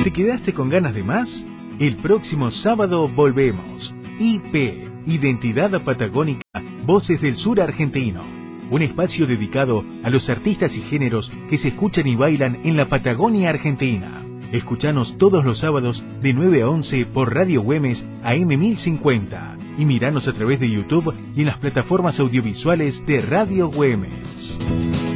¿Te quedaste con ganas de más? El próximo sábado volvemos. IP, Identidad Patagónica, Voces del Sur Argentino. Un espacio dedicado a los artistas y géneros que se escuchan y bailan en la Patagonia Argentina. Escuchanos todos los sábados de 9 a 11 por Radio Güemes AM 1050 y miranos a través de YouTube y en las plataformas audiovisuales de Radio Güemes.